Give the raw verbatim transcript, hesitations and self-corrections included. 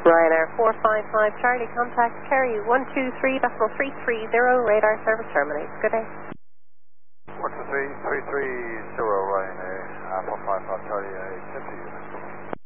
Ryanair four five five Charlie, contact Kerry one two three decimal three three zero, radar service terminates. Good day. one two three three three zero Ryanair, uh, four five five Charlie, uh, accept you.